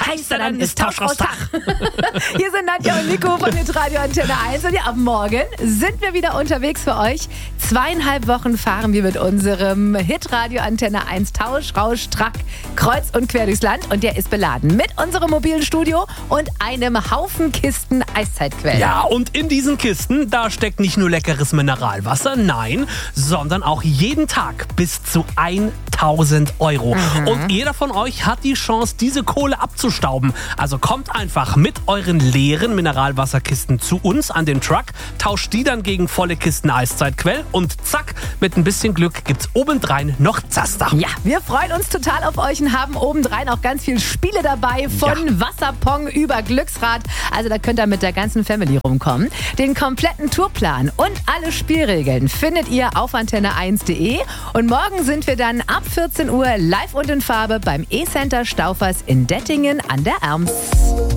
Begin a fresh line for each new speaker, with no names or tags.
heißer, dann ist Tausch raus Tag.
Hier sind Nadja und Nico von Hitradio Antenne 1 und ja, ab morgen sind wir wieder unterwegs für euch. 2,5 Wochen fahren wir mit unserem Hitradio Antenne 1 Tausch, Rausch, Track, kreuz und quer durchs Land und der ist beladen mit unserem mobilen Studio und einem Haufen Kisten Eiszeitquellen.
Ja, und in diesen Kisten, da steckt nicht nur leckeres Mineralwasser, nein, sondern auch jeden Tag bis zu 1.000 Euro. Und jeder von euch hat die Chance, diese Kohle abzustauben. Also kommt einfach mit euren leeren Mineralwasserkisten zu uns an den Truck, tauscht die dann gegen volle Kisten Eiszeitquell und zack, mit ein bisschen Glück gibt's obendrein noch Zaster.
Ja, wir freuen uns total auf euch und haben obendrein auch ganz viele Spiele dabei, von Wasserpong über Glücksrad. Also da könnt ihr mit der ganzen Family rumkommen. Den kompletten Tourplan und alle Spielregeln findet ihr auf antenne1.de. Und morgen sind wir dann ab 14 Uhr live und in Farbe beim E-Center Staufers in Dettingen an der Erms.